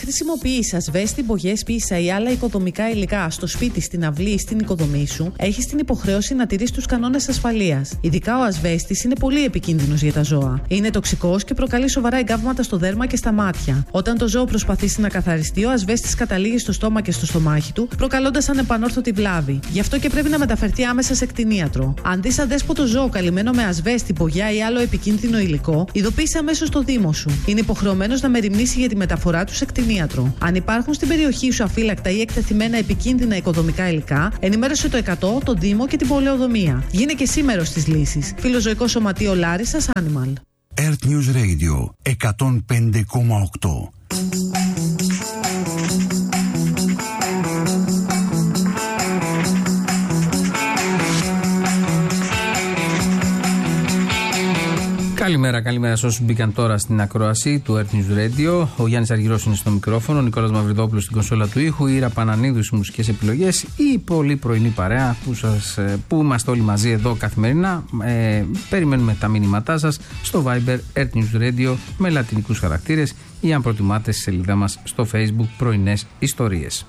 χρησιμοποιείς ασβέστη, μπογιές, πίσα ή άλλα οικοδομικά υλικά στο σπίτι, στην αυλή ή στην οικοδομή σου, έχεις την υποχρέωση να τηρείς τους κανόνες ασφαλείας. Ειδικά ο ασβέστης είναι πολύ επικίνδυνος για τα ζώα. Είναι τοξικός και προκαλεί σοβαρά εγκάβματα στο δέρμα και στα μάτια. Όταν το ζώο προσπαθήσει να καθαριστεί, ο ασβέστης καταλήγει στο στόμα και στο στομάχι του, προκαλώντας ανεπανόρθωτη βλάβη. Γι' αυτό και πρέπει να μεταφερθεί άμεσα σε κτηνίατρο. Αν δεις αδέσποτο ζώο καλυμμένο με ασβέστη, μπογιά ή άλλο επικίνδυνο υλικό, ειδοποίησε αμέσως το Δήμο σου. Είναι υποχρεωμένος να μεριμνήσει για τη μεταφορά του σε κτηνίατρο. Αν υπάρχουν στην περιοχή σου αφύλακτα ή εκτεθειμένα επικίνδυνα οικοδομικά υλικά, ενημέρωσε το 100, τον Δήμο και την πολεοδομία. Γίνε και εσύ μέρος της λύσης. Φιλοζωικό Σωματείο Λάρισσας Animal. Earth News Radio 105,8. Καλημέρα σε όσους μπήκαν τώρα στην ακρόαση του Earth News Radio. Ο Γιάννης Αργυρός είναι στο μικρόφωνο, ο Νικόλας Μαυριδόπουλος στην κονσόλα του ήχου, η Ήρα Πανανίδου στις μουσικές επιλογές, η πολύ πρωινή παρέα που είμαστε όλοι μαζί εδώ καθημερινά. Περιμένουμε τα μήνυματά σας στο Viber Earth News Radio με λατινικούς χαρακτήρες ή αν προτιμάτε στη σελίδα μας στο Facebook Πρωινές Ιστορίες.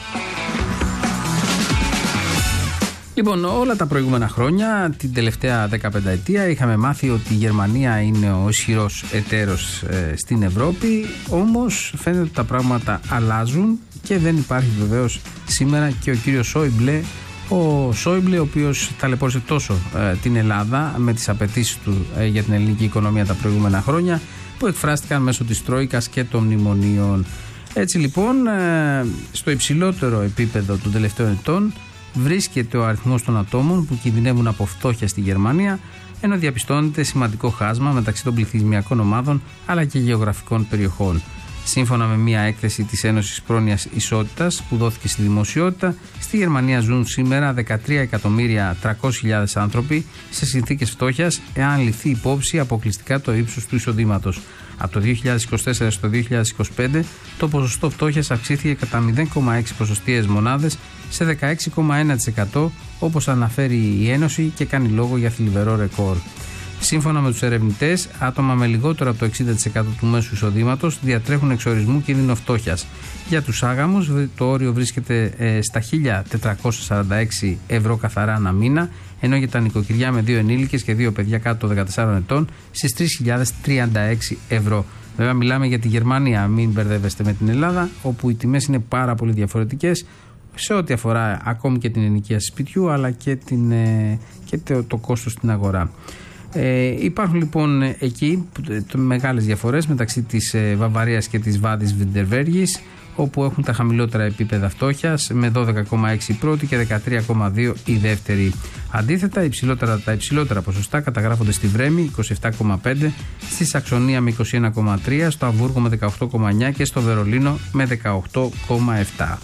Λοιπόν, όλα τα προηγούμενα χρόνια, την τελευταία 15 ετία, είχαμε μάθει ότι η Γερμανία είναι ο ισχυρός εταίρος στην Ευρώπη, όμως φαίνεται ότι τα πράγματα αλλάζουν και δεν υπάρχει βεβαίως σήμερα και ο κύριος Σόιμπλε, ο οποίος ταλαιπώρησε τόσο την Ελλάδα με τις απαιτήσεις του για την ελληνική οικονομία τα προηγούμενα χρόνια, που εκφράστηκαν μέσω της Τρόικας και των μνημονίων. Έτσι λοιπόν, στο υψηλότερο επίπεδο των τελευταίων ετών, βρίσκεται ο αριθμός των ατόμων που κινδυνεύουν από φτώχεια στη Γερμανία, ενώ διαπιστώνεται σημαντικό χάσμα μεταξύ των πληθυσμιακών ομάδων αλλά και γεωγραφικών περιοχών. Σύμφωνα με μια έκθεση της Ένωσης Πρόνοιας Ισότητας που δόθηκε στη δημοσιότητα, στη Γερμανία ζουν σήμερα 13.300.000 άνθρωποι σε συνθήκες φτώχειας, εάν ληφθεί υπόψη αποκλειστικά το ύψος του εισοδήματος. Από το 2024 στο 2025 το ποσοστό φτώχειας αυξήθηκε κατά 0,6 ποσοστιαίες μονάδες σε 16,1%, όπως αναφέρει η Ένωση και κάνει λόγο για θλιβερό ρεκόρ. Σύμφωνα με τους ερευνητές, άτομα με λιγότερο από το 60% του μέσου εισοδήματος διατρέχουν εξορισμού κίνδυνο φτώχειας. Για τους άγαμους, το όριο βρίσκεται στα 1.446 ευρώ καθαρά ανά μήνα, ενώ για τα νοικοκυριά με 2 ενήλικες και 2 παιδιά κάτω των 14 ετών στις 3.036 ευρώ. Βέβαια, μιλάμε για τη Γερμανία, μην μπερδεύεστε με την Ελλάδα, όπου οι τιμές είναι πάρα πολύ διαφορετικές σε ό,τι αφορά ακόμη και την ενοικίαση σπιτιού, αλλά και το κόστος στην αγορά. Υπάρχουν λοιπόν εκεί μεγάλες διαφορές μεταξύ της Βαβαρίας και της Βάδης Βιντεβέργης, όπου έχουν τα χαμηλότερα επίπεδα φτώχειας με 12,6 η πρώτη και 13,2 η δεύτερη. Αντίθετα, τα υψηλότερα ποσοστά καταγράφονται στη Βρέμη 27,5, στη Σαξονία με 21,3, στο Αμβούργο με 18,9 και στο Βερολίνο με 18,7.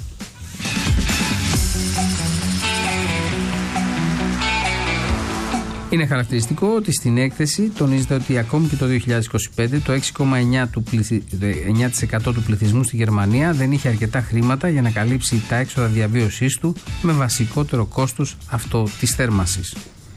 Είναι χαρακτηριστικό ότι στην έκθεση τονίζεται ότι ακόμη και το 2025 το 6,9% του πληθυσμού στη Γερμανία δεν είχε αρκετά χρήματα για να καλύψει τα έξοδα διαβίωσής του, με βασικότερο κόστος αυτό της θέρμανσης.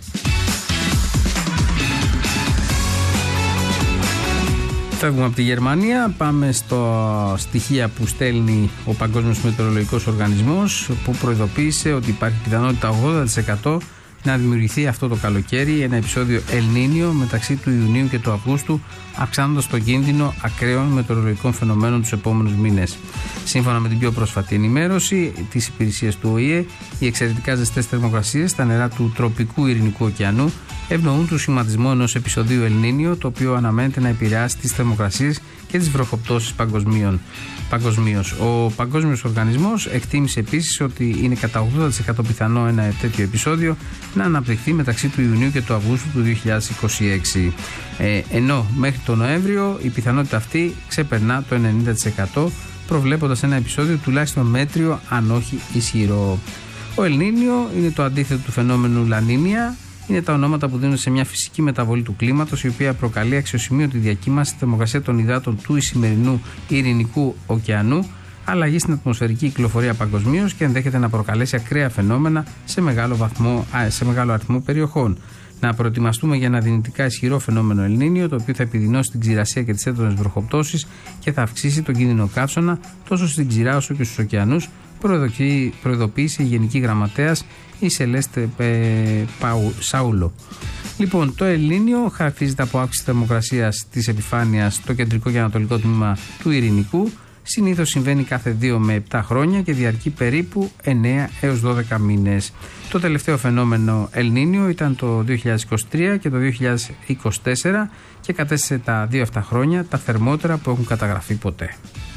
Φεύγουμε από τη Γερμανία, πάμε στο στοιχεία που στέλνει ο Παγκόσμιος Μετεωρολογικός Οργανισμός, που προειδοποίησε ότι υπάρχει πιθανότητα 80% να δημιουργηθεί αυτό το καλοκαίρι ένα επεισόδιο Ελνίνιο μεταξύ του Ιουνίου και του Αυγούστου, αυξάνοντας τον κίνδυνο ακραίων μετεωρολογικών φαινομένων τους επόμενους μήνες. Σύμφωνα με την πιο πρόσφατη ενημέρωση της υπηρεσίας του ΟΗΕ, οι εξαιρετικά ζεστές θερμοκρασίες στα νερά του τροπικού Ειρηνικού ωκεανού ευνοούν το σχηματισμό ενός επεισοδίου Ελνίνιο, το οποίο αναμένεται να επηρεάσει τις θερμοκρασίες και τις βροχοπτώσεις παγκοσμίως. Ο Παγκόσμιος Οργανισμός εκτίμησε επίσης ότι είναι κατά 80% πιθανό ένα τέτοιο επεισόδιο να αναπτυχθεί μεταξύ του Ιουνίου και του Αυγούστου του 2026. Ενώ μέχρι τον Νοέμβριο η πιθανότητα αυτή ξεπερνά το 90%, προβλέποντας ένα επεισόδιο τουλάχιστον μέτριο, αν όχι ισχυρό. Ο Ελνίνιο είναι το αντίθετο του φαινόμενου Λανίνια. Είναι τα ονόματα που δίνουν σε μια φυσική μεταβολή του κλίματος, η οποία προκαλεί αξιοσημείωτη διακύμανση στη θερμοκρασία των υδάτων του σημερινού Ειρηνικού ωκεανού, αλλαγή στην ατμοσφαιρική κυκλοφορία παγκοσμίως και ενδέχεται να προκαλέσει ακραία φαινόμενα σε μεγάλο αριθμό περιοχών. Να προετοιμαστούμε για ένα δυνητικά ισχυρό φαινόμενο Ελνίνιο, το οποίο θα επιδεινώσει την ξηρασία και τις έντονες βροχοπτώσεις και θα αυξήσει τον κίνδυνο καύσωνα τόσο στην ξηρά όσο και στους ωκεανούς, προειδοποίησε η Γενική Γραμματέας η Σελέστε Σαούλο. Λοιπόν, το Ελνίνιο χαρακτηρίζεται από αύξηση θερμοκρασίας της επιφάνειας στο κεντρικό και ανατολικό τμήμα του Ειρηνικού. Συνήθως συμβαίνει κάθε 2 με 7 χρόνια και διαρκεί περίπου 9 έως 12 μήνες. Το τελευταίο φαινόμενο Ελνίνιο ήταν το 2023 και το 2024 και κατέστησε τα 2 αυτά χρόνια τα θερμότερα που έχουν καταγραφεί ποτέ.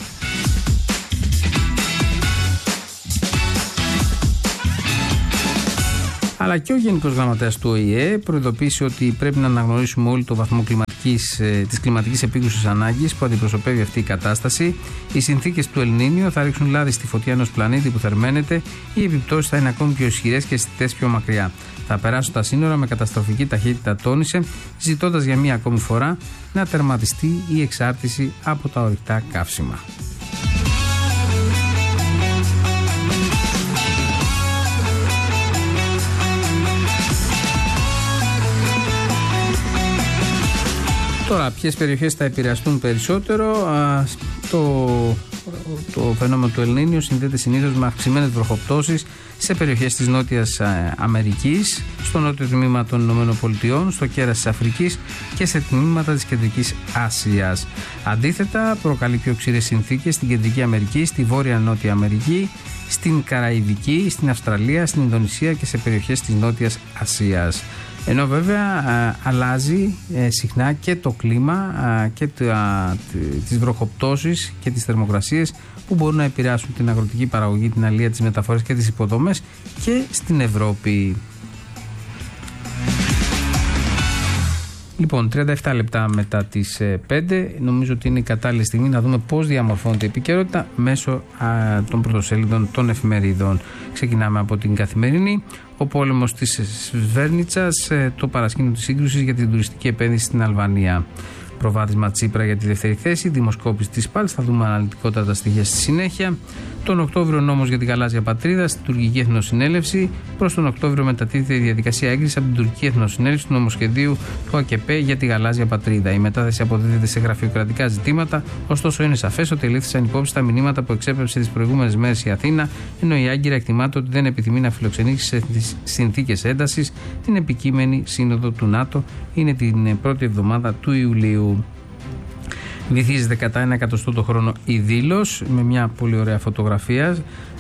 Αλλά και ο Γενικός Γραμματέας του ΟΗΕ προειδοποίησε ότι πρέπει να αναγνωρίσουμε όλοι το βαθμό της κλιματικής επίγουσης ανάγκης που αντιπροσωπεύει αυτή η κατάσταση. Οι συνθήκες του Ελνίνιο θα ρίξουν λάδι στη φωτιά ενός πλανήτη που θερμαίνεται, οι επιπτώσεις θα είναι ακόμη πιο ισχυρές και αισθητές πιο μακριά. Θα περάσουν τα σύνορα με καταστροφική ταχύτητα, τόνισε, ζητώντας για μία ακόμη φορά να τερματιστεί η εξάρτηση από τα ορυκτά καύσιμα. Τώρα, ποιες περιοχές θα επηρεαστούν περισσότερο? Το φαινόμενο του Ελνίνιο συνδέεται συνήθως με αυξημένες βροχοπτώσεις σε περιοχές της Νότιας Αμερικής, στο νότιο τμήμα των ΗΠΑ, στο κέρας της Αφρικής και σε τμήματα της Κεντρικής Ασίας. Αντίθετα, προκαλεί πιο ξηρές συνθήκες στην Κεντρική Αμερική, στη Βόρεια Νότια Αμερική, στην Καραϊβική, στην Αυστραλία, στην Ινδονησία και σε περιοχές της Νότιας Ασίας. Ενώ βέβαια αλλάζει συχνά και το κλίμα και τις βροχοπτώσεις και τις θερμοκρασίες που μπορούν να επηρεάσουν την αγροτική παραγωγή, την αλεία, τις μεταφορές και τις υποδομές και στην Ευρώπη. Λοιπόν, 37 λεπτά μετά τις 5, νομίζω ότι είναι η κατάλληλη στιγμή να δούμε πώς διαμορφώνεται η επικαιρότητα μέσω των πρωτοσέλιδων των εφημερίδων. Ξεκινάμε από την Καθημερινή. Ο πόλεμος της Σβέρνιτσας, το παρασκήνιο της σύγκρουσης για την τουριστική επένδυση στην Αλβανία. Προβάδισμα Τσίπρα για τη δεύτερη θέση, δημοσκόπηση της ΠΑΛΣ, θα δούμε αναλυτικότερα τα στοιχεία στη συνέχεια. Τον Οκτώβριο νόμος για την γαλάζια πατρίδα στην Τουρκική Εθνοσυνέλευση. Προς τον Οκτώβριο μετατίθεται η διαδικασία έγκρισης από την Τουρκική Εθνοσυνέλευση του νομοσχεδίου του ΑΚΕΠ για τη γαλάζια πατρίδα. Η μετάθεση αποδίδεται σε γραφειοκρατικά ζητήματα, ωστόσο είναι σαφές ότι ελήφθησαν υπόψη τα μηνύματα που εξέπεψε τις προηγούμενες μέρες η Αθήνα, ενώ η Άγκυρα εκτιμάται ότι δεν επιθυμεί να φιλοξενήσει σε συνθήκες έντασης την επικείμενη σύνοδο του ΝΑΤΟ. Είναι την πρώτη εβδομάδα του Ιουλίου. Βυθίζεται κατά 1 εκατοστό το χρόνο η Δήλος, με μια πολύ ωραία φωτογραφία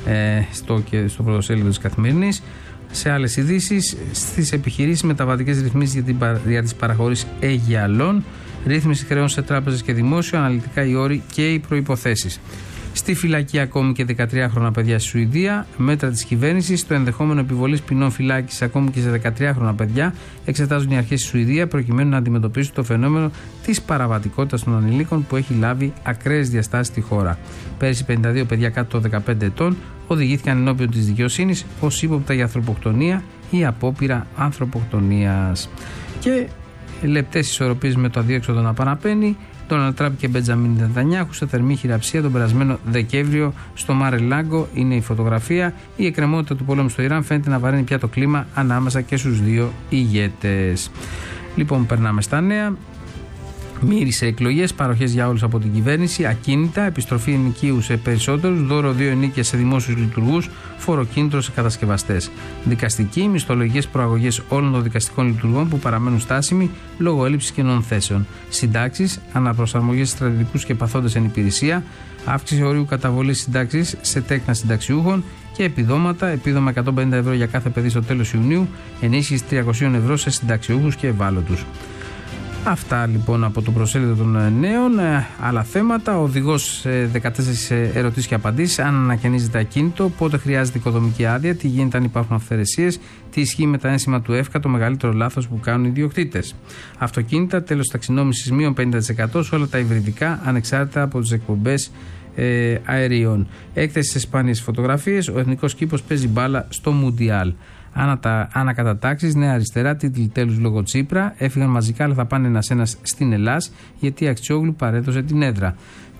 στο πρωτοσέλιδο της Καθημερινής. Σε άλλες ειδήσεις, στις επιχειρήσεις μεταβατικές ρυθμίσεις για τις παραχωρήσεις Αιγιαλών, ρύθμιση χρεών σε τράπεζες και δημόσιο, αναλυτικά οι όροι και οι προϋποθέσεις. Στη φυλακή ακόμη και 13χρονα παιδιά στη Σουηδία. Μέτρα της κυβέρνησης, το ενδεχόμενο επιβολής ποινών φυλάκισης ακόμη και σε 13χρονα παιδιά, εξετάζουν οι αρχές στη Σουηδία προκειμένου να αντιμετωπίσουν το φαινόμενο της παραβατικότητας των ανηλίκων που έχει λάβει ακραίες διαστάσεις στη χώρα. Πέρυσι 52 παιδιά κάτω των 15 ετών οδηγήθηκαν ενώπιον της δικαιοσύνης ως ύποπτα για ανθρωποκτονία ή απόπειρα ανθρωποκτονίας. Και λεπτές ισορροπίες με το αδιέξοδο να παραπαίνει. Ντόναλντ Τραμπ και Μπεντζαμίν Νετανιάχου σε θερμή χειραψία τον περασμένο Δεκέμβριο στο Μάρε Λάγκο. Είναι η φωτογραφία. Η εκκρεμότητα του πολέμου στο Ιράν φαίνεται να βαραίνει πια το κλίμα ανάμεσα και στους δύο ηγέτες. Λοιπόν, περνάμε στα νέα. Μύρισε εκλογές, παροχές για όλους από την κυβέρνηση, ακίνητα, επιστροφή ενοικίου σε περισσότερους, δώρο 2 ενίκια σε δημόσιους λειτουργούς, φοροκίνητρο σε κατασκευαστές. Δικαστική, μισθολογικές προαγωγές όλων των δικαστικών λειτουργών που παραμένουν στάσιμοι λόγω έλλειψης κενών θέσεων. Συντάξεις, αναπροσαρμογές στρατιωτικούς και παθόντες εν υπηρεσία, αύξηση ορίου καταβολής συντάξης σε τέκνα συνταξιούχων και επιδόματα, επίδομα 150 ευρώ για κάθε παιδί στο τέλος Ιουνίου, ενίσχυση 300 ευρώ σε συνταξιούχους και ευάλωτους. Αυτά λοιπόν από το προσέλιδο των νέων. Άλλα θέματα. Ο οδηγός 14 ερωτήσεις και απαντήσεις. Αν ανακαινίζεται ακίνητο, πότε χρειάζεται οικοδομική άδεια, τι γίνεται αν υπάρχουν αυθαιρεσίες, τι ισχύει με τα ένσημα του ΕΦΚΑ, το μεγαλύτερο λάθος που κάνουν οι ιδιοκτήτες. Αυτοκίνητα, τέλος ταξινόμησης μείον 50% σε όλα τα υβριδικά, ανεξάρτητα από τις εκπομπές αερίων. Έκθεση σε σπάνιες φωτογραφίες. Ο εθνικός κήπος παίζει μπάλα στο Μουντιάλ. Ανακατατάξεις, Νέα Αριστερά, τίτλοι τέλους λόγω Τσίπρα. Έφυγαν μαζικά, αλλά θα πάνε ένας-ένας στην Ελλάς, γιατί η Αξιόγλου παρέδωσε την έδρα.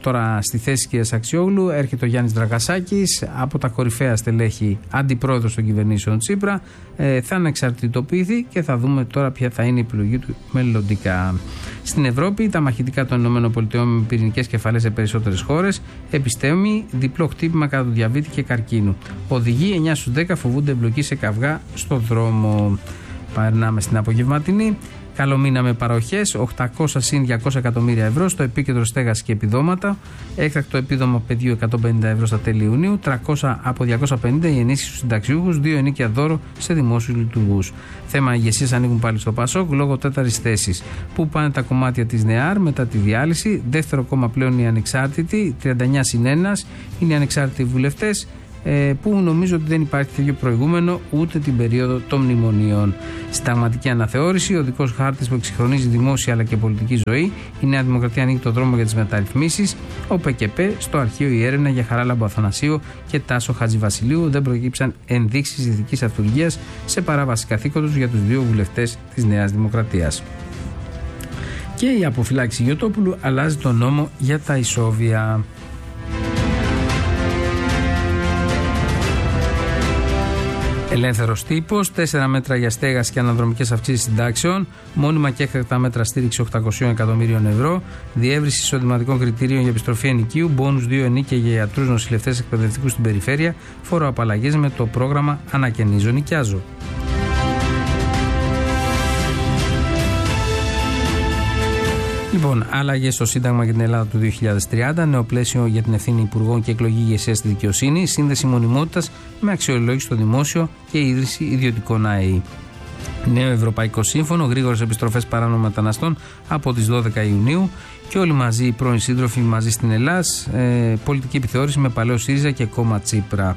Τώρα στη θέση της κ. Αξιόγλου έρχεται ο Γιάννης Δραγασάκης, από τα κορυφαία στελέχη αντιπρόεδρος των κυβερνήσεων Τσίπρα. Θα ανεξαρτητοποιηθεί και θα δούμε τώρα ποια θα είναι η επιλογή του μελλοντικά. Στην Ευρώπη, τα μαχητικά των ΗΠΑ με πυρηνικές κεφαλές σε περισσότερες χώρες επιστέμει διπλό χτύπημα κατά του διαβήτη και καρκίνου. Οδηγοί 9 στους 10 φοβούνται εμπλοκή σε καυγά στο δρόμο. Περνάμε στην απογευματινή. Καλό μήνα με παροχές, 800 συν 200 εκατομμύρια ευρώ στο επίκεντρο στέγαση και επιδόματα. Έκτακτο επίδομα παιδιού 150 ευρώ στα τέλη Ιουνίου, 300 από 250 η ενίσχυση στους συνταξιούχους, 2 ενίκια δώρο σε δημόσιους λειτουργούς. Θέμα ηγεσίας ανοίγουν πάλι στο Πασόκ λόγω τέταρτης θέσης. Πού πάνε τα κομμάτια της ΝΕΑΡ μετά τη διάλυση, δεύτερο κόμμα πλέον οι ανεξάρτητοι, 39 συν 1 είναι οι ανεξάρτητοι βουλευτές. Που νομίζω ότι δεν υπάρχει τέτοιο προηγούμενο ούτε την περίοδο των μνημονίων. Συνταγματική αναθεώρηση, ο οδικός χάρτης που εξυγχρονίζει δημόσια αλλά και πολιτική ζωή. Η Νέα Δημοκρατία ανοίγει το δρόμο για τις μεταρρυθμίσεις. Ο ΠΚΠ, στο αρχείο η έρευνα για Χαράλαμπο Αθανασίου και Τάσο Χατζηβασιλείου. Δεν προκύψαν ενδείξεις ηθικής αυτουργίας σε παράβαση καθήκοντος για τους δύο βουλευτές της Νέας Δημοκρατίας. Και η αποφυλάξη Γιωτόπουλου αλλάζει τον νόμο για τα ισόβια. Ελεύθερος τύπος, 4 μέτρα για στέγαση και αναδρομικές αυξήσεις συντάξεων, μόνιμα και έκτακτα μέτρα στήριξη 800 εκατομμύριων ευρώ, διεύρυνση εισοδηματικών κριτήριων για επιστροφή ενοικίου, μπόνους 2 ενίκια για ιατρούς, νοσηλευτές, εκπαιδευτικούς στην περιφέρεια, φοροαπαλλαγές με το πρόγραμμα Ανακαινίζω Νοικιάζω. Λοιπόν, άλλαγες στο Σύνταγμα για την Ελλάδα του 2030, νέο πλαίσιο για την ευθύνη υπουργών και εκλογή ηγεσίας στη δικαιοσύνη, σύνδεση μονιμότητας με αξιολόγηση στο δημόσιο και ίδρυση ιδιωτικών ΑΕΗ. Νέο Ευρωπαϊκό Σύμφωνο, γρήγορες επιστροφές παράνομων μεταναστών από τις 12 Ιουνίου και όλοι μαζί οι πρώην σύντροφοι μαζί στην Ελλάδα, πολιτική επιθεώρηση με παλαιό ΣΥΡΙΖΑ και κόμμα Τσίπρα.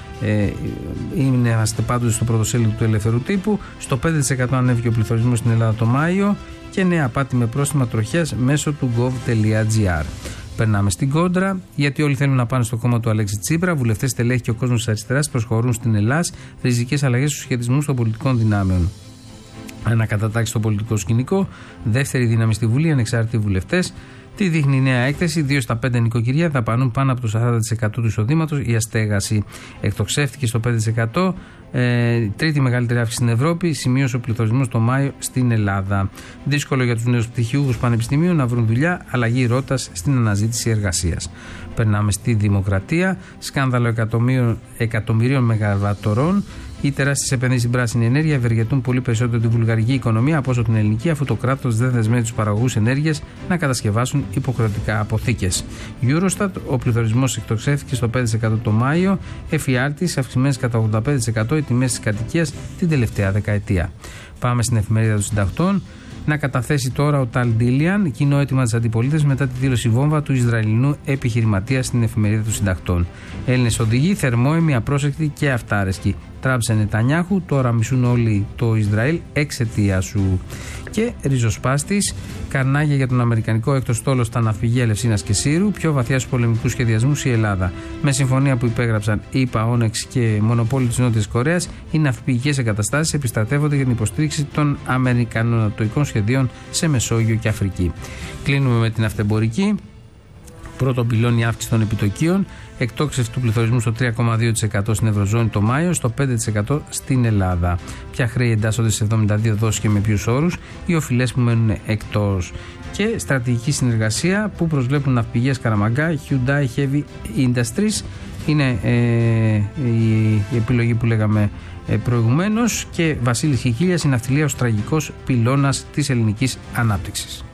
Είμαστε πάντως στο πρωτοσέλιδο του Ελεύθερου Τύπου. Στο 5% ανέβηκε ο πληθωρισμός στην Ελλάδα το Μάιο και νέα απάτη με πρόστιμα τροχιάς μέσω του gov.gr. Περνάμε στην κόντρα, γιατί όλοι θέλουν να πάνε στο κόμμα του Αλέξη Τσίπρα. Βουλευτές, στελέχη και ο κόσμος της αριστεράς προσχωρούν στην Ελλάδα ριζικές αλλαγές στους σχετισμούς των πολιτικών δυνάμεων. Ανακατατάξει στο πολιτικό σκηνικό, δεύτερη δύναμη στη Βουλή, ανεξάρτητοι βουλευτές. Τι δείχνει η νέα έκθεση, 2 στα 5 νοικοκυριά δαπανούν πάνω από το 40% του εισοδήματος για στέγαση. Εκτοξεύτηκε στο 5%, τρίτη μεγαλύτερη αύξηση στην Ευρώπη, σημείωσε ο πληθωρισμός το Μάιο στην Ελλάδα. Δύσκολο για τους νέους πτυχιούχους πανεπιστημίων να βρουν δουλειά, αλλαγή ρότας στην αναζήτηση εργασίας. Περνάμε στη Δημοκρατία, σκάνδαλο εκατομμυρίων μεγαβατορών. Οι τεράστιες επενδύσεις στην πράσινη ενέργεια ευεργετούν πολύ περισσότερο τη βουλγαρική οικονομία από όσο την ελληνική, αφού το κράτος δεν δεσμεύει τους παραγωγούς ενέργειας να κατασκευάσουν υποχρεωτικά αποθήκες. Eurostat, ο πληθωρισμός εκτοξεύτηκε στο 5% το Μάιο, εφιάλτης αυξημένες κατά 85% οι τιμές της κατοικίας την τελευταία δεκαετία. Πάμε στην εφημερίδα των συντακτών. Να καταθέσει τώρα ο Ταλ Ντίλιαν κοινό αίτημα της αντιπολίτευσης μετά τη δήλωση βόμβα του Ισραηλινού επιχειρηματία στην εφημερίδα των συντακτών. Έλληνες οδηγοί, θερμόαιμοι, απρόσεκτοι και αυτάρεσκοι. Τράμπσε Νετανιάχου, τώρα μισούν όλοι το Ισραήλ εξαιτία σου. Και ριζοσπάστης, καρνάγια για τον αμερικανικό έκτο στόλο στα ναυπηγεία Ελευσίνας και Σύρου, πιο βαθιά στους πολεμικούς σχεδιασμούς η Ελλάδα. Με συμφωνία που υπέγραψαν ΗΠΑ, Όνεξ και μονοπόλιο της Νότιας Κορέας, οι ναυπηγικές εγκαταστάσεις επιστρατεύονται για την υποστήριξη των αμερικανονατοικών σχεδίων σε Μεσόγειο και Αφρική. Κλείνουμε με την αυτεμπορική. Πρώτο πυλώνει αύξηση των επιτοκίων, εκτόξευση του πληθωρισμού στο 3,2% στην Ευρωζώνη το Μάιο, στο 5% στην Ελλάδα. Ποια χρέη εντάσσονται σε 72 δόσεις και με ποιους όρους, οι οφειλές που μένουν εκτός. Και στρατηγική συνεργασία που προσβλέπουν ναυπηγεία Καραμαγκά, Hyundai Heavy Industries. Είναι η επιλογή που λέγαμε προηγουμένως. Και Βασίλης Κικίλιας, η ναυτιλία ως τραγικός πυλώνας της ελληνικής ανάπτυξης.